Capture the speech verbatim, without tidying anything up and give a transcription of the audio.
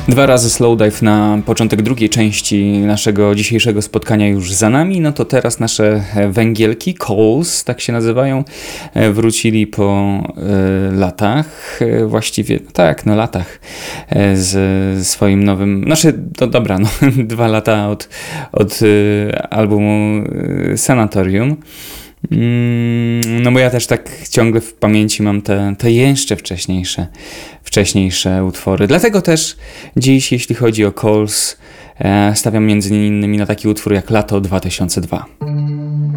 Dwa razy slowdive na początek drugiej części naszego dzisiejszego spotkania już za nami, no to teraz nasze węgielki, Coals, tak się nazywają, wrócili po y, latach, właściwie, tak, no latach, z swoim nowym, znaczy, to dobra, no, dwa lata od, od y, albumu Sanatorium. No bo ja też tak ciągle w pamięci mam te, te jeszcze wcześniejsze, wcześniejsze utwory. Dlatego też dziś, jeśli chodzi o Coals, stawiam między innymi na taki utwór jak Lato dwa tysiące dwa.